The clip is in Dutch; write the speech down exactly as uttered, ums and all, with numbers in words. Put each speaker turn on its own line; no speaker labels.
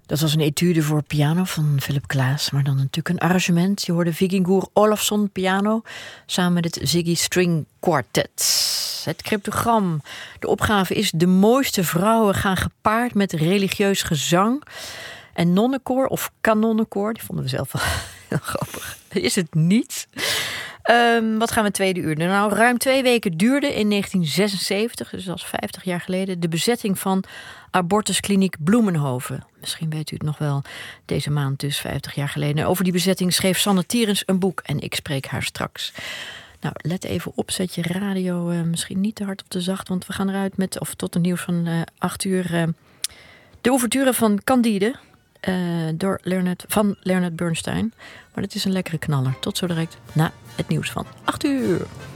Dat was een etude voor piano van Philip Glass, maar dan natuurlijk een arrangement. Je hoorde Vikingur Olafsson piano samen met het Ziggy String Quartet. Het cryptogram. De opgave is: de mooiste vrouwen gaan gepaard met religieus gezang. En nonnenkoor of kanonnenkoor, die vonden we zelf wel heel grappig. Is het niet? Um, wat gaan we het tweede uur doen? Nou, ruim twee weken duurde in negentien zesenzeventig, dus dat is vijftig jaar geleden, de bezetting van abortuskliniek Bloemenhoven. Misschien weet u het nog wel, deze maand dus vijftig jaar geleden. Over die bezetting schreef Sanne Tierens een boek en ik spreek haar straks. Nou, let even op, zet je radio uh, misschien niet te hard of te zacht, want we gaan eruit met, of tot het nieuws van uh, acht uur, uh, de ouverture van Candide. Uh, door Leonard, van Leonard Bernstein. Maar dat is een lekkere knaller. Tot zo direct na het nieuws van acht uur.